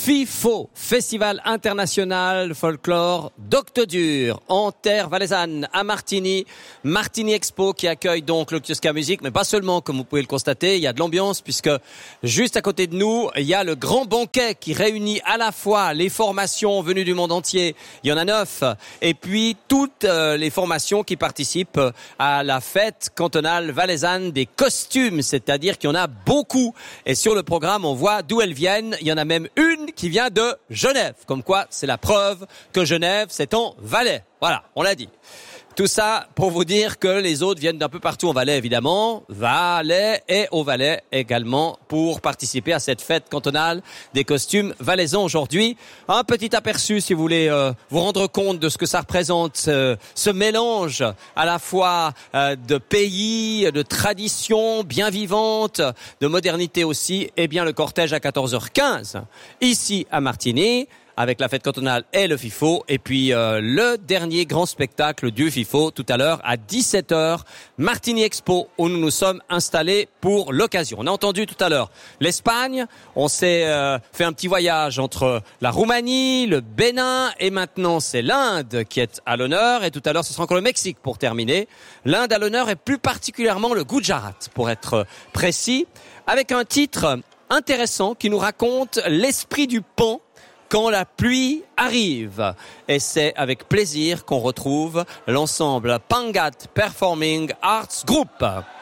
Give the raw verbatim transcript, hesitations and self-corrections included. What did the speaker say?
FIFO, Festival International Folklore d'Octodur, en terre valaisanne, à Martigny. Martigny Expo qui accueille donc le Kioska Musique, mais pas seulement, comme vous pouvez le constater, il y a de l'ambiance puisque juste à côté de nous, il y a le grand banquet qui réunit à la fois les formations venues du monde entier, il y en a neuf, et puis toutes euh, les formations qui participent à la fête cantonale valaisanne des costumes, c'est-à-dire qu'il y en a beaucoup. Et sur le programme, on voit d'où elles viennent, il y en a même une qui vient de Genève, comme quoi c'est la preuve que Genève, c'est en Valais. Voilà, on l'a dit. Tout ça pour vous dire que les autres viennent d'un peu partout en Valais, évidemment, Valais et au Valais également, pour participer à cette fête cantonale des costumes valaisans aujourd'hui. Un petit aperçu, si vous voulez euh, vous rendre compte de ce que ça représente, euh, ce mélange à la fois euh, de pays, de traditions bien vivantes, de modernité aussi. Eh bien, le cortège à quatorze heures quinze, ici à Martigny, avec la fête cantonale et le FIFO, et puis euh, le dernier grand spectacle du FIFO tout à l'heure à dix-sept heures, Martigny Expo, où nous nous sommes installés pour l'occasion. On a entendu tout à l'heure l'Espagne, on s'est euh, fait un petit voyage entre la Roumanie, le Bénin, et maintenant c'est l'Inde qui est à l'honneur, et tout à l'heure ce sera encore le Mexique pour terminer. L'Inde à l'honneur, et plus particulièrement le Gujarat, pour être précis, avec un titre intéressant qui nous raconte l'esprit du pan quand la pluie arrive. Et c'est avec plaisir qu'on retrouve l'ensemble Pangat Performing Arts Group.